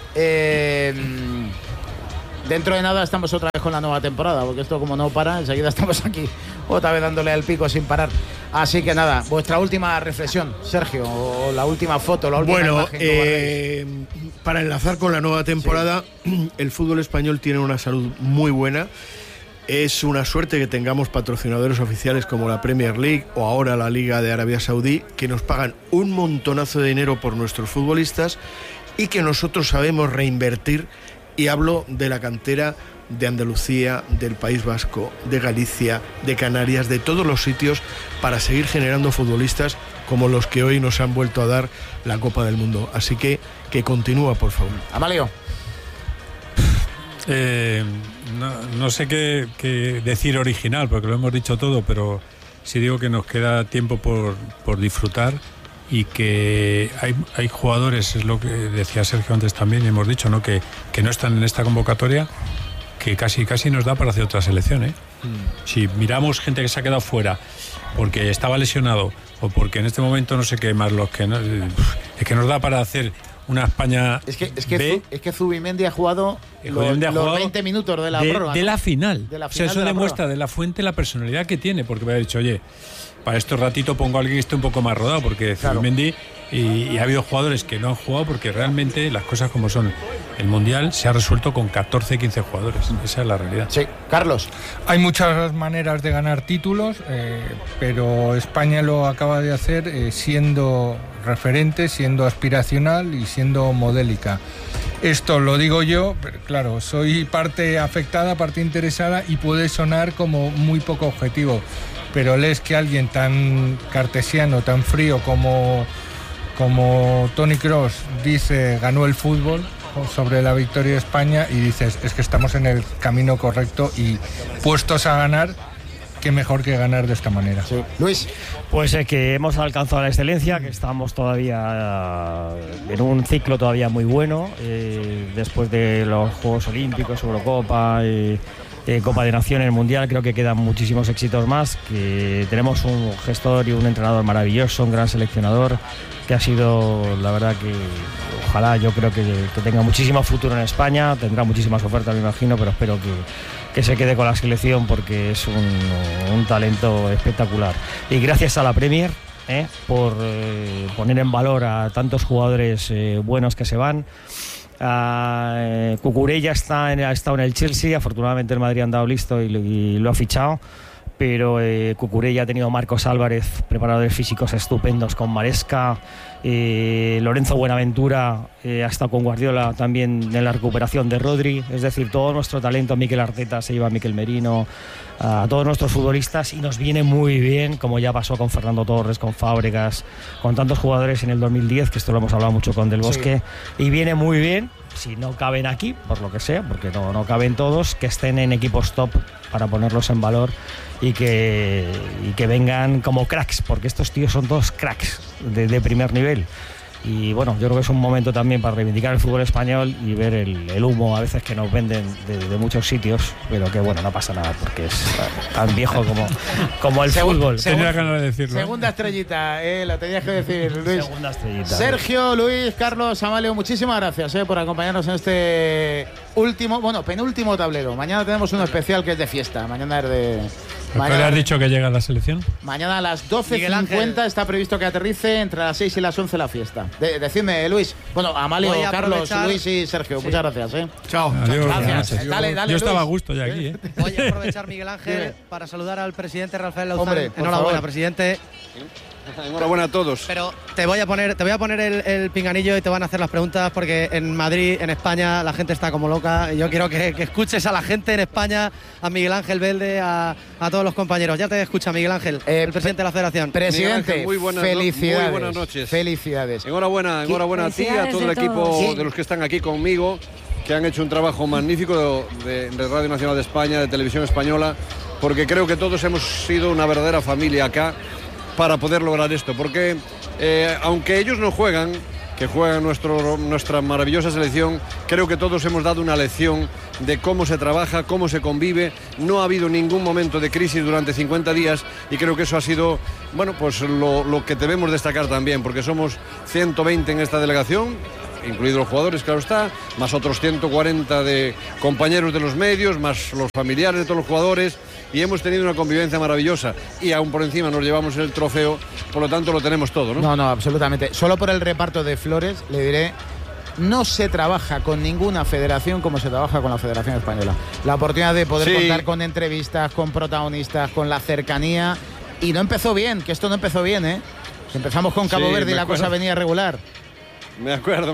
Speaker 2: Dentro de nada estamos otra vez con la nueva temporada, porque esto como no para, enseguida estamos aquí otra vez dándole al pico sin parar. Así que nada, vuestra última reflexión, Sergio, o la última foto, la última imagen.
Speaker 8: Para enlazar con la nueva temporada, el fútbol español tiene una salud muy buena. Es una suerte que tengamos patrocinadores oficiales como la Premier League o ahora la Liga de Arabia Saudí, que nos pagan un montonazo de dinero por nuestros futbolistas y que nosotros sabemos reinvertir. Y hablo de la cantera de Andalucía, del País Vasco, de Galicia, de Canarias, de todos los sitios, para seguir generando futbolistas como los que hoy nos han vuelto a dar la Copa del Mundo. Así que continúa, por favor.
Speaker 2: Amalio.
Speaker 6: No sé qué decir original, porque lo hemos dicho todo, pero sí digo que nos queda tiempo por disfrutar. Y que hay jugadores, es lo que decía Sergio antes también, y hemos dicho, ¿no? que no están en esta convocatoria, que casi nos da para hacer otra selección, ¿eh? Si miramos gente que se ha quedado fuera porque estaba lesionado o porque en este momento no sé qué más, los que no, es que nos da para hacer una España
Speaker 2: es que Zubimendi ha jugado los 20 minutos de la prórroga,
Speaker 6: de la final.
Speaker 2: De la final,
Speaker 6: o sea, eso demuestra de la Fuente la personalidad que tiene, porque me ha dicho, oye, para estos ratito pongo a alguien que esté un poco más rodado, porque Zubimendi y ha habido jugadores que no han jugado porque realmente las cosas como son. El Mundial se ha resuelto con 14, 15 jugadores. Esa es la realidad.
Speaker 2: Sí, Carlos.
Speaker 1: Hay muchas maneras de ganar títulos, pero España lo acaba de hacer siendo referente, siendo aspiracional y siendo modélica. Esto lo digo yo, pero claro, soy parte afectada, parte interesada y puede sonar como muy poco objetivo. Pero lees que alguien tan cartesiano, tan frío como Toni Kroos dice ganó el fútbol sobre la victoria de España y dices, es que estamos en el camino correcto y puestos a ganar, qué mejor que ganar de esta manera.
Speaker 2: Sí. Luis.
Speaker 14: Pues es que hemos alcanzado la excelencia, que estamos todavía en un ciclo todavía muy bueno, después de los Juegos Olímpicos, Eurocopa, Copa de Naciones, Mundial. Creo que quedan muchísimos éxitos más, que tenemos un gestor y un entrenador maravilloso, un gran seleccionador, que ha sido, la verdad que ojalá, yo creo que tenga muchísimo futuro en España, tendrá muchísimas ofertas me imagino, pero espero que se quede con la selección porque es un talento espectacular. Y gracias a la Premier por poner en valor a tantos jugadores buenos que se van. Cucurella ha estado en el Chelsea, afortunadamente el Madrid han dado listo y lo ha fichado, pero Cucurella ha tenido Marcos Álvarez, preparadores físicos estupendos con Maresca, Lorenzo Buenaventura ha estado con Guardiola también en la recuperación de Rodri, es decir, todo nuestro talento, Mikel Arteta se lleva a Mikel Merino, a todos nuestros futbolistas, y nos viene muy bien, como ya pasó con Fernando Torres, con Fábregas, con tantos jugadores en el 2010, que esto lo hemos hablado mucho con Del Bosque, sí. Y viene muy bien, si no caben aquí, por lo que sea, porque no caben todos, que estén en equipos top para ponerlos en valor y que vengan como cracks, porque estos tíos son todos cracks de primer nivel. Y bueno, yo creo que es un momento también para reivindicar el fútbol español y ver el humo a veces que nos venden de muchos sitios, pero que bueno, no pasa nada porque es tan viejo como el fútbol.
Speaker 6: Tenía ganas de decirlo.
Speaker 2: Segunda estrellita, lo tenías que decir, Luis.
Speaker 14: Segunda estrellita.
Speaker 2: Sergio, Luis, Carlos, Amalio, muchísimas gracias por acompañarnos en este penúltimo tablero. Mañana tenemos uno especial que es de fiesta. Mañana es de...
Speaker 6: ¿Pero le has dicho que llega la selección?
Speaker 2: Mañana a las 12:50 está previsto que aterrice, entre las 6 y las 11 la fiesta. Decidme, Luis. Bueno, Amalio, Carlos, Luis y Sergio, sí. Muchas gracias.
Speaker 6: Chao.
Speaker 2: Adiós.
Speaker 6: Gracias.
Speaker 2: Adiós. Dale,
Speaker 6: yo estaba a gusto ya aquí.
Speaker 9: Voy a aprovechar, Miguel Ángel, para saludar al presidente Rafael Lauzán. Enhorabuena, presidente.
Speaker 17: Enhorabuena a todos.
Speaker 9: Pero te voy a poner el pinganillo y te van a hacer las preguntas, porque en Madrid, en España, la gente está como loca. Y yo quiero que escuches a la gente en España, a Miguel Ángel Velde, a todos los compañeros. Ya te escucha, Miguel Ángel, el presidente de la Federación.
Speaker 2: Presidente,
Speaker 17: Ángel, muy
Speaker 2: felicidades.
Speaker 17: Muy buenas noches.
Speaker 2: Felicidades.
Speaker 17: Enhorabuena a ti, a todo el equipo de los que están aquí conmigo, que han hecho un trabajo magnífico de Radio Nacional de España, de Televisión Española. porque creo que todos hemos sido una verdadera familia acá para poder lograr esto, porque aunque ellos no juegan, que juegan nuestra maravillosa selección, creo que todos hemos dado una lección de cómo se trabaja, cómo se convive. No ha habido ningún momento de crisis durante 50 días y creo que eso ha sido, bueno, pues lo que debemos destacar también, porque somos 120 en esta delegación, incluidos los jugadores, claro está, más otros 140 de compañeros de los medios, más los familiares de todos los jugadores, y hemos tenido una convivencia maravillosa y aún por encima nos llevamos el trofeo, por lo tanto lo tenemos todo, ¿no?
Speaker 2: No, absolutamente. Solo por el reparto de flores le diré, no se trabaja con ninguna federación como se trabaja con la Federación Española. La oportunidad de poder contar con entrevistas, con protagonistas, con la cercanía, y no empezó bien, que esto no empezó bien, ¿eh? Empezamos con Cabo Verde y la cosa venía regular.
Speaker 17: Me acuerdo,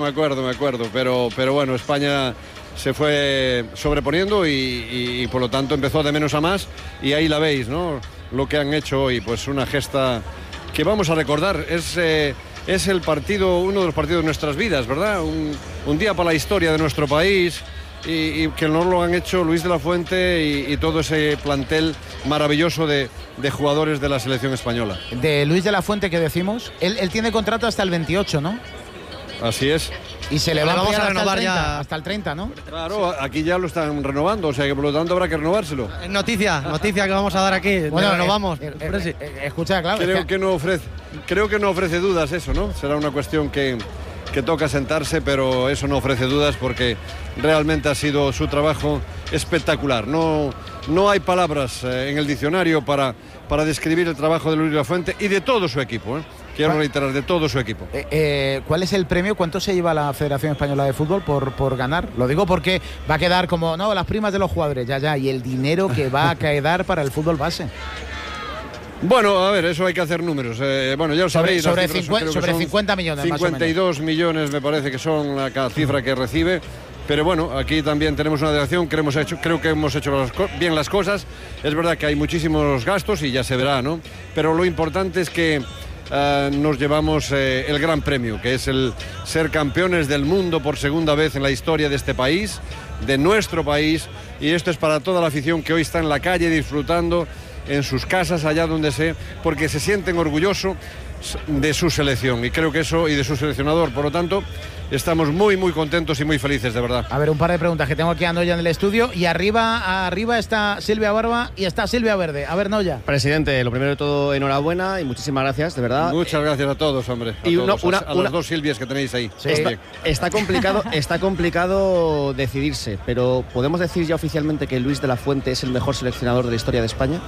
Speaker 17: pero bueno, España se fue sobreponiendo y por lo tanto empezó de menos a más, y ahí la veis, ¿no? Lo que han hecho hoy, pues una gesta que vamos a recordar, es el partido, uno de los partidos de nuestras vidas, ¿verdad? Un día para la historia de nuestro país, y que no lo han hecho Luis de la Fuente y todo ese plantel maravilloso de jugadores de la selección española.
Speaker 2: De Luis de la Fuente, ¿qué decimos? Él tiene contrato hasta el 28, ¿no?
Speaker 17: Así es.
Speaker 2: Y se le va a renovar hasta el 30, ¿no?
Speaker 17: Claro, aquí ya lo están renovando, o sea que por lo tanto habrá que renovárselo.
Speaker 9: Noticia que vamos a dar aquí. Bueno, renovamos.
Speaker 2: Escucha, claro.
Speaker 17: Creo que no ofrece dudas eso, ¿no? Será una cuestión que toca sentarse, pero eso no ofrece dudas porque realmente ha sido su trabajo espectacular. No hay palabras en el diccionario para describir el trabajo de Luis de la Fuente y de todo su equipo, ¿eh? Quiero reiterar, de todo su equipo.
Speaker 2: ¿Cuál es el premio? ¿Cuánto se lleva la Federación Española de Fútbol por ganar? Lo digo porque va a quedar como, no, las primas de los jugadores, ya, y el dinero que va a quedar para el fútbol base.
Speaker 17: Bueno, a ver, eso hay que hacer números. Bueno, ya lo sabréis.
Speaker 2: Sobre 50 millones,
Speaker 17: 52 millones me parece que son la cifra que recibe. Pero bueno, aquí también tenemos una delegación, creo que hemos hecho bien las cosas. Es verdad que hay muchísimos gastos y ya se verá, ¿no? Pero lo importante es que nos llevamos el gran premio, que es el ser campeones del mundo por segunda vez en la historia de este país, de nuestro país, y esto es para toda la afición que hoy está en la calle disfrutando, en sus casas, allá donde porque se sienten orgullosos de su selección, y creo que eso, y de su seleccionador, por lo tanto estamos muy muy contentos y muy felices, de verdad.
Speaker 2: A ver, un par de preguntas que tengo aquí a Noya en el estudio, y arriba está Silvia Barba y está Silvia Verde. A ver, Noya.
Speaker 7: Presidente, lo primero de todo, enhorabuena y muchísimas gracias, de verdad.
Speaker 17: Muchas gracias a todos, hombre, a las dos Silvias que tenéis ahí.
Speaker 7: Sí. Está complicado decidirse, pero ¿podemos decir ya oficialmente que Luis de la Fuente es el mejor seleccionador de la historia de España?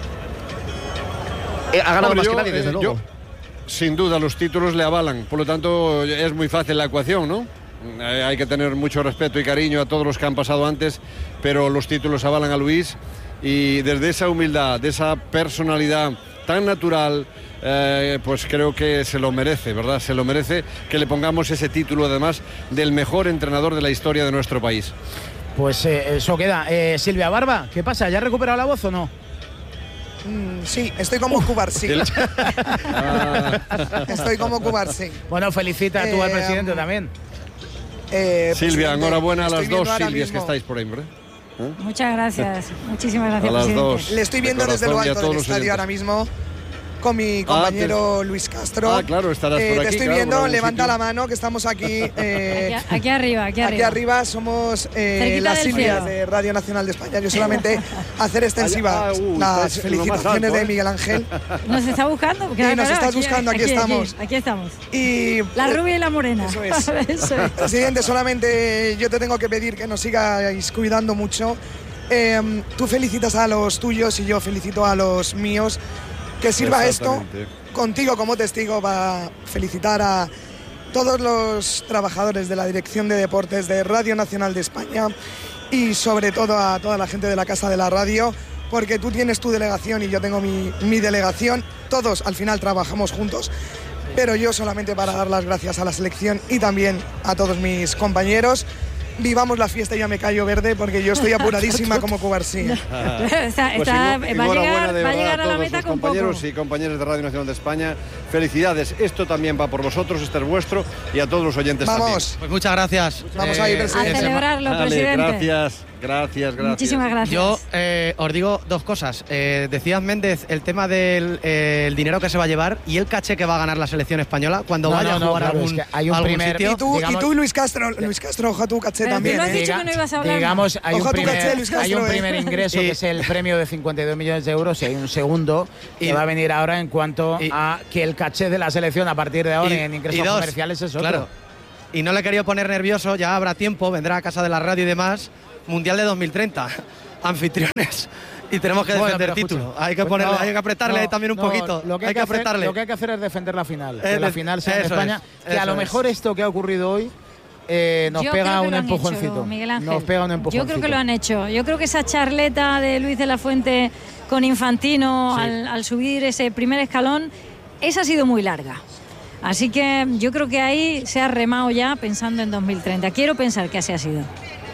Speaker 7: Ha ganado más que nadie, desde luego.
Speaker 17: Sin duda, los títulos le avalan, por lo tanto es muy fácil la ecuación, ¿no? Hay que tener mucho respeto y cariño a todos los que han pasado antes, pero los títulos avalan a Luis, y desde esa humildad, de esa personalidad tan natural, pues creo que se lo merece, ¿verdad? Se lo merece que le pongamos ese título, además, del mejor entrenador de la historia de nuestro país.
Speaker 2: Pues eso queda. Silvia Barba, ¿qué pasa? ¿Ya ha recuperado la voz o no?
Speaker 18: Sí, estoy como Cubarsí. Estoy como Cubarsí.
Speaker 2: Bueno, felicita tú al presidente también.
Speaker 17: Silvia, enhorabuena a las dos Silvias que estáis por ahí, ¿verdad?
Speaker 3: Muchas gracias, muchísimas gracias,
Speaker 17: a las
Speaker 3: presidente.
Speaker 17: dos.
Speaker 18: Le estoy viendo desde lo alto del estadio ahora mismo con mi compañero Luis Castro.
Speaker 17: Claro, estarás por aquí.
Speaker 18: Te estoy viendo, levanta la mano que estamos aquí.
Speaker 3: Aquí arriba.
Speaker 18: Aquí arriba somos las Silvias de Radio Nacional de España. Yo solamente hacer extensivas las felicitaciones de Miguel Ángel.
Speaker 3: ¿Nos está buscando?
Speaker 18: Sí, nos estás buscando, aquí estamos.
Speaker 3: Aquí estamos.
Speaker 18: Y
Speaker 3: la rubia y la morena.
Speaker 18: Eso es. Eso es. Presidente, solamente yo te tengo que pedir que nos sigáis cuidando mucho. Tú felicitas a los tuyos y yo felicito a los míos. Que sirva esto contigo como testigo para felicitar a todos los trabajadores de la Dirección de Deportes de Radio Nacional de España y sobre todo a toda la gente de la Casa de la Radio, porque tú tienes tu delegación y yo tengo mi delegación. Todos al final trabajamos juntos, pero yo solamente para dar las gracias a la selección y también a todos mis compañeros. Vivamos la fiesta y ya me callo verde porque yo estoy apuradísima como Cubarsí.
Speaker 3: Va a llegar a la meta con
Speaker 17: compañeros
Speaker 3: poco.
Speaker 17: y compañeras de Radio Nacional de España. Felicidades, esto también va por vosotros, este es vuestro, y a todos los oyentes también.
Speaker 9: Pues muchas gracias.
Speaker 18: Vamos a ir, presidente.
Speaker 3: A celebrarlo, presidente.
Speaker 17: Gracias. Gracias.
Speaker 3: Muchísimas gracias.
Speaker 9: Yo os digo dos cosas. Decías, Méndez, el tema del el dinero que se va a llevar y el caché que va a ganar la selección española cuando vaya a jugar
Speaker 2: claro,
Speaker 9: algún,
Speaker 2: es que hay un
Speaker 9: algún
Speaker 2: primer
Speaker 9: sitio.
Speaker 18: Y tú, Luis Castro, ojo tu caché también.
Speaker 3: Pero tú no has dicho que no ibas a hablar.
Speaker 2: Digamos, hay
Speaker 18: Ojo
Speaker 2: un
Speaker 18: a tu
Speaker 2: primer,
Speaker 18: caché, Luis Castro,
Speaker 2: hay un primer ingreso que es el premio de 52 millones de euros y hay un segundo que va a venir ahora en cuanto a que el caché de la selección a partir de ahora en ingresos comerciales es otro.
Speaker 9: Claro. Y no le he querido poner nervioso, ya habrá tiempo, vendrá a casa de la radio y demás. Mundial de 2030, anfitriones. Y tenemos que defender título. Hay que apretarle ahí también un poquito.
Speaker 2: Lo que hay que apretarle. Lo que hay que hacer es defender la final. Que la final sea en España. Que a lo mejor esto que ha ocurrido hoy nos pega un empujoncito.
Speaker 3: Miguel Ángel.
Speaker 2: Nos pega un empujoncito.
Speaker 3: Yo creo que lo han hecho. Yo creo que esa charleta de Luis de la Fuente con Infantino al subir ese primer escalón, esa ha sido muy larga. Así que yo creo que ahí se ha remado ya pensando en 2030. Quiero pensar que así ha sido.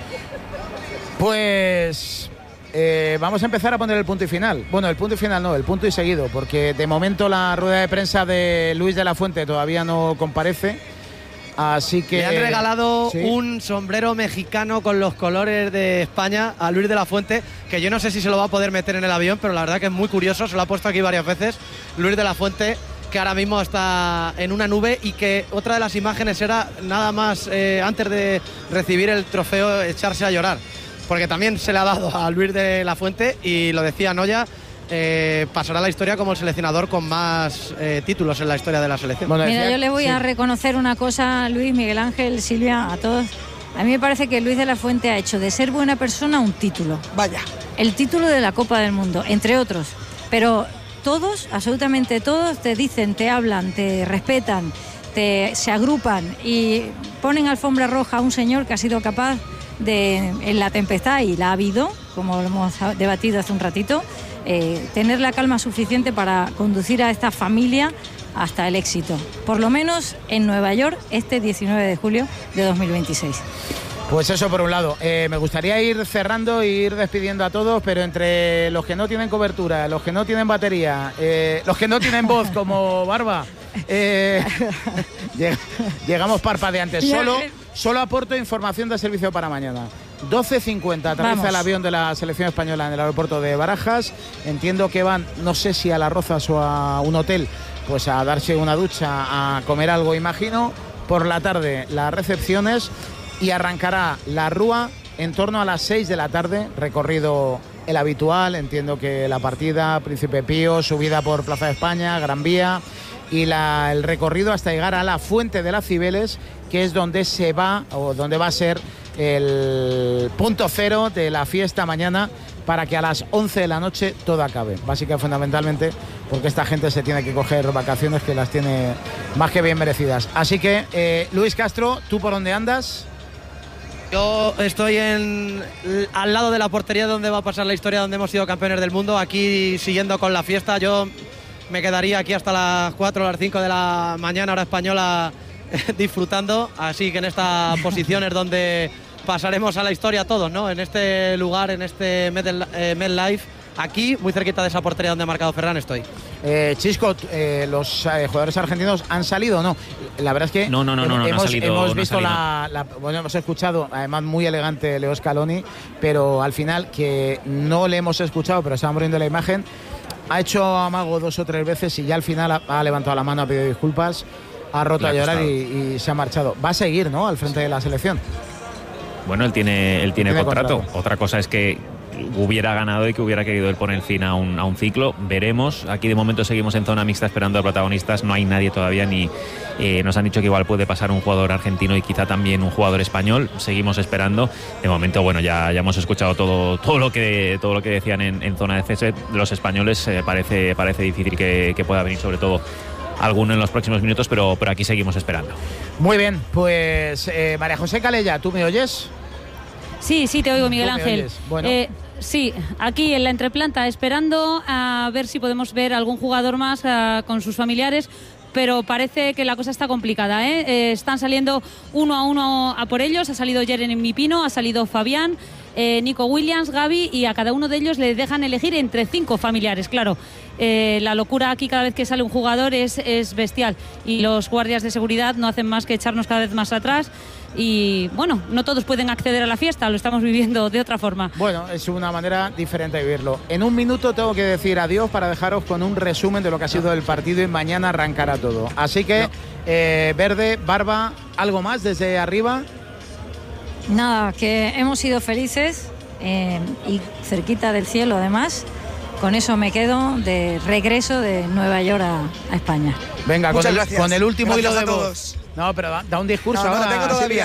Speaker 2: Pues vamos a empezar a poner el punto y final. Bueno, el punto y final no, el punto y seguido, porque de momento la rueda de prensa de Luis de la Fuente todavía no comparece. Así que
Speaker 9: le han regalado un sombrero mexicano con los colores de España a Luis de la Fuente, que yo no sé si se lo va a poder meter en el avión, pero la verdad que es muy curioso, se lo ha puesto aquí varias veces. Luis de la Fuente, que ahora mismo está en una nube y que otra de las imágenes era nada más antes de recibir el trofeo echarse a llorar. Porque también se le ha dado a Luis de la Fuente y lo decía Noya, pasará a la historia como el seleccionador con más títulos en la historia de la selección.
Speaker 3: Bueno, mira, yo le voy a reconocer una cosa, Luis, Miguel Ángel, Silvia, a todos. A mí me parece que Luis de la Fuente ha hecho de ser buena persona un título.
Speaker 18: Vaya.
Speaker 3: El título de la Copa del Mundo, entre otros. Pero todos, absolutamente todos, te dicen, te hablan, te respetan, se agrupan y ponen alfombra roja a un señor que ha sido capaz en la tempestad, y la ha habido, como lo hemos debatido hace un ratito, tener la calma suficiente para conducir a esta familia hasta el éxito, por lo menos en Nueva York este 19 de julio de 2026.
Speaker 2: Pues eso por un lado. Me gustaría ir cerrando e ir despidiendo a todos, pero entre los que no tienen cobertura, los que no tienen batería, los que no tienen voz como Barba, llegamos parpadeantes. Solo aporto información de servicio para mañana. 12:50 aterriza el avión de la selección española en el aeropuerto de Barajas. Entiendo que van, no sé si a Las Rozas o a un hotel, pues a darse una ducha, a comer algo, imagino. Por la tarde las recepciones y arrancará la Rúa en torno a las 6 de la tarde. Recorrido el habitual, entiendo que la partida, Príncipe Pío, subida por Plaza de España, Gran Vía, y el recorrido hasta llegar a la Fuente de las Cibeles, que es donde se va, o donde va a ser el punto cero de la fiesta mañana, para que a las 11 de la noche todo acabe. Básicamente, fundamentalmente, porque esta gente se tiene que coger vacaciones que las tiene más que bien merecidas. Así que, Luis Castro, ¿tú por dónde andas?
Speaker 9: Yo estoy al lado de la portería donde va a pasar la historia, donde hemos sido campeones del mundo, aquí siguiendo con la fiesta. Yo me quedaría aquí hasta las 4 o las 5 de la mañana, hora española, disfrutando. Así que en esta posición es donde pasaremos a la historia todos, ¿no? En este lugar, en este MetLife, aquí, muy cerquita de esa portería donde ha marcado Ferran, estoy.
Speaker 2: Chisco, los jugadores argentinos han salido o no. La verdad es que
Speaker 19: no
Speaker 2: hemos visto bueno, hemos escuchado, además muy elegante, Leo Scaloni, pero al final, que no le hemos escuchado, pero estamos viendo la imagen, ha hecho amago 2 o 3 veces y ya al final ha levantado la mano, ha pedido disculpas, ha roto a llorar y se ha marchado. Va a seguir, ¿no?, al frente de la selección.
Speaker 19: Bueno, él tiene contrato. Otra cosa es que hubiera ganado y que hubiera querido él poner fin a un ciclo. Veremos. Aquí de momento seguimos en zona mixta esperando a protagonistas. No hay nadie todavía, ni nos han dicho que igual puede pasar un jugador argentino y quizá también un jugador español. Seguimos esperando. De momento, bueno, ya hemos escuchado todo lo que decían en zona de cese. Los españoles parece difícil que pueda venir, sobre todo alguno en los próximos minutos, pero aquí seguimos esperando.
Speaker 2: Muy bien, pues María José Calella, ¿tú me oyes?
Speaker 5: Sí, te oigo, Miguel Ángel.
Speaker 2: Bueno.
Speaker 5: Sí, aquí en la entreplanta, esperando a ver si podemos ver algún jugador más con sus familiares, pero parece que la cosa está complicada, ¿eh? Están saliendo uno a uno a por ellos. Ha salido Jeremy Pino, ha salido Fabián, Nico Williams, Gavi, y a cada uno de ellos le dejan elegir entre 5 familiares, claro. La locura aquí cada vez que sale un jugador es bestial, y los guardias de seguridad no hacen más que echarnos cada vez más atrás. Y bueno, no todos pueden acceder a la fiesta, lo estamos viviendo de otra forma.
Speaker 2: Bueno, es una manera diferente de vivirlo. En un minuto tengo que decir adiós para dejaros con un resumen de lo que ha sido el partido, y mañana arrancará todo. Así que, Verde, Barba, ¿algo más desde arriba?
Speaker 3: Nada, que hemos sido felices y cerquita del cielo además. Con eso me quedo de regreso de Nueva York a España.
Speaker 2: Venga, con el último hilo de voz. No, pero da un discurso ahora.
Speaker 18: Tengo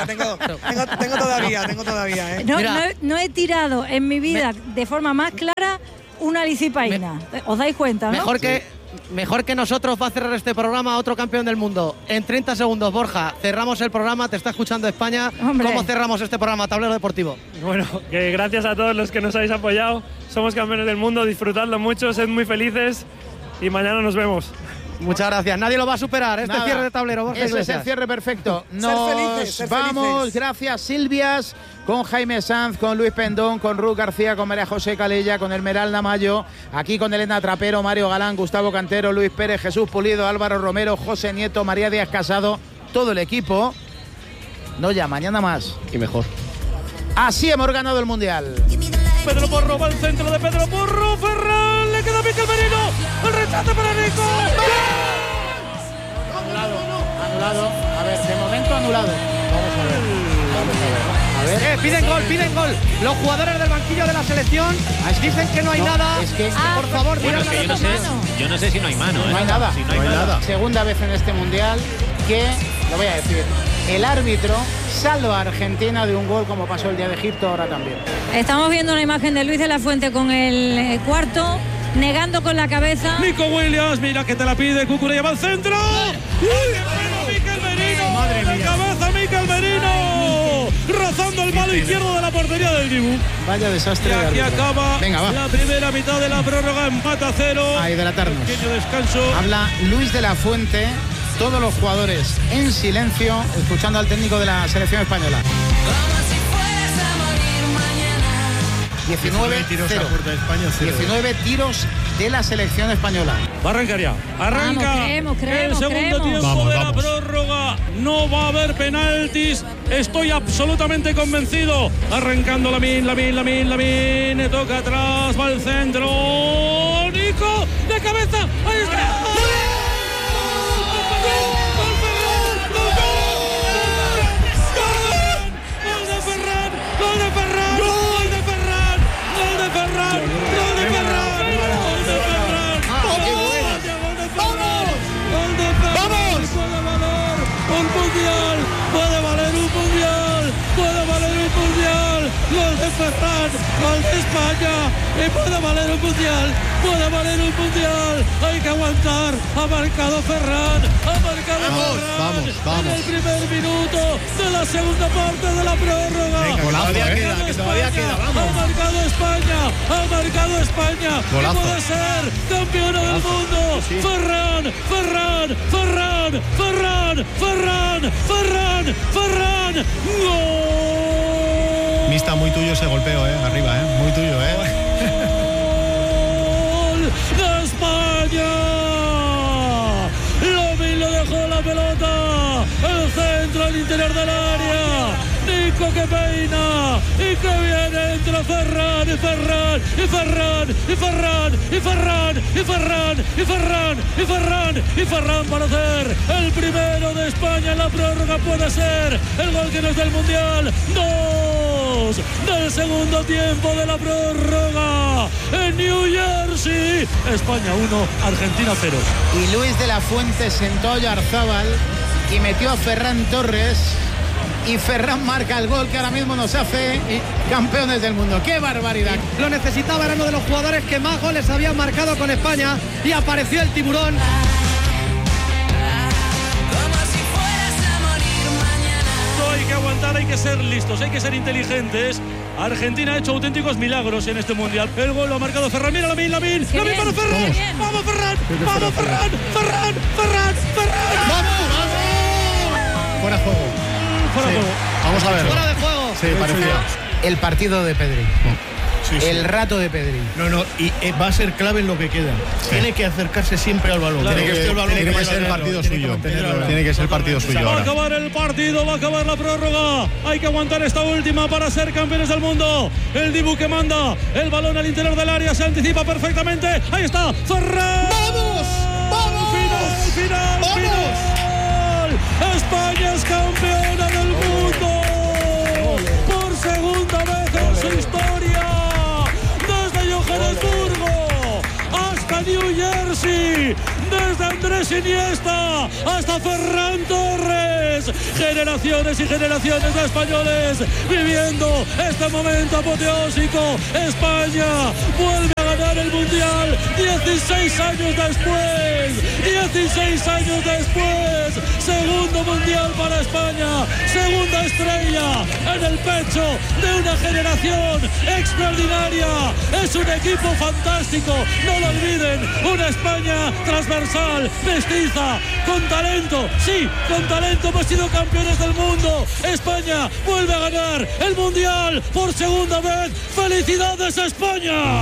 Speaker 18: todavía.
Speaker 3: No he tirado en mi vida de forma más clara una licipaína. ¿Os dais cuenta, no?
Speaker 9: Mejor que nosotros va a cerrar este programa otro campeón del mundo. En 30 segundos, Borja, cerramos el programa, te está escuchando España.
Speaker 3: Hombre.
Speaker 9: ¿Cómo cerramos este programa, Tablero Deportivo?
Speaker 20: Bueno, que gracias a todos los que nos habéis apoyado. Somos campeones del mundo, disfrutadlo mucho, sed muy felices y mañana nos vemos.
Speaker 9: Muchas gracias. Nadie lo va a superar. Este cierre de tablero, Borja Iglesias.
Speaker 2: Ese es el cierre perfecto.
Speaker 18: Ser
Speaker 2: Vamos,
Speaker 18: felices.
Speaker 2: gracias Silvias, con Jaime Sanz, con Luis Pendón, con Ruth García, con María José Calella, con Esmeralda Mayo, aquí con Elena Trapero, Mario Galán, Gustavo Cantero, Luis Pérez, Jesús Pulido, Álvaro Romero, José Nieto, María Díaz Casado, todo el equipo. No, ya, mañana más.
Speaker 7: Y mejor.
Speaker 2: Así hemos ganado el Mundial.
Speaker 21: Pedro Porro va al centro de Pedro Porro. Ferran, le queda Mikel Merino. El rechazo para Nico.
Speaker 2: Anulado. A ver, de momento anulado. Vamos a ver.
Speaker 9: Piden gol. Los jugadores del banquillo de la selección dicen que no hay nada.
Speaker 2: Es que,
Speaker 9: por favor,
Speaker 19: bueno, es que yo no sé si no hay mano.
Speaker 2: No hay nada.
Speaker 19: Si no hay nada.
Speaker 2: Segunda vez en este Mundial que, lo voy a decir, el árbitro salva a Argentina de un gol como pasó el día de Egipto, ahora también.
Speaker 3: Estamos viendo una imagen de Luis de la Fuente con el cuarto, negando con la cabeza.
Speaker 21: Nico Williams, mira que te la pide, Cucurella va al centro. Mikel Merino.
Speaker 2: Madre mía.
Speaker 21: La cabeza Mikel Merino. Rozando el palo izquierdo de la portería del Dibu.
Speaker 2: Vaya desastre.
Speaker 21: Y aquí acaba la primera mitad de la prórroga, empate a 0.
Speaker 2: A hidratarnos.
Speaker 21: Pequeño descanso.
Speaker 2: Habla Luis de la Fuente, todos los jugadores en silencio, escuchando al técnico de la selección española. 19
Speaker 8: tiros a puerta de España,
Speaker 2: 19 tiros de la selección española.
Speaker 21: Va a arrancar ya. Arranca.
Speaker 3: Creemos,
Speaker 21: el segundo tiempo de la prórroga. No va a haber penaltis. Estoy absolutamente convencido. Arrancando Lamine. Toca atrás. Va al centro. Nico de cabeza. Ahí está. Gol de Ferran, gol de España, y puede valer un mundial, hay que aguantar, ha marcado Ferran,
Speaker 7: Vamos.
Speaker 21: en el primer minuto de la segunda parte de la prórroga.
Speaker 8: Todavía queda, vamos.
Speaker 21: Ha marcado España, y puede ser campeona del mundo. Sí. Ferran, gol.
Speaker 22: Mista, muy tuyo ese golpeo, arriba, muy tuyo,
Speaker 21: ¡Gol de España! Lo dejó la pelota, el centro al interior del área. Nico que peina y que viene entre Ferran para hacer el primero de España en la prórroga. Puede ser el gol que nos da el Mundial. 2 del segundo tiempo de la prórroga en New Jersey. España 1, Argentina 0.
Speaker 2: Y Luis de la Fuente sentó a Oyarzábal y metió a Ferran Torres. Y Ferran marca el gol que ahora mismo nos hace campeones del mundo. ¡Qué barbaridad!
Speaker 9: Lo necesitaba, era uno de los jugadores que más goles habían marcado con España, y apareció el tiburón.
Speaker 21: Hay que aguantar, hay que ser listos, hay que ser inteligentes. Argentina ha hecho auténticos milagros en este mundial. El gol lo ha marcado Ferran. Mira Lamine para Ferran. ¡Vamos, Ferran!
Speaker 22: Fuera juego. Vamos a ver.
Speaker 9: Fuera de juego.
Speaker 22: Sí, parecía.
Speaker 2: el partido de Pedri.
Speaker 8: Sí, sí.
Speaker 2: El rato de Pedri.
Speaker 8: No, y va a ser clave en lo que queda. Sí. Tiene que acercarse siempre al balón.
Speaker 22: Tiene que ser el partido suyo. Tiene que ser el partido suyo.
Speaker 21: Va a acabar el partido, va a acabar la prórroga. Hay que aguantar esta última para ser campeones del mundo. El Dibu que manda el balón al interior del área, se anticipa perfectamente. Ahí está, Ferran.
Speaker 18: ¡Vamos!
Speaker 21: Final. España es campeona del mundo por segunda vez en su historia. Desde Johannesburgo hasta New Jersey, desde Andrés Iniesta hasta Ferran Torres, generaciones y generaciones de españoles viviendo este momento apoteósico. España vuelve a ganar el Mundial 16 años después, segundo Mundial para España, segunda estrella en el pecho de una generación extraordinaria. Es un equipo fantástico, no lo olviden, una España transversal, mestiza, con talento, sí, con talento. Hemos sido campeones del mundo. España vuelve a ganar el Mundial por segunda vez. ¡Felicidades, España!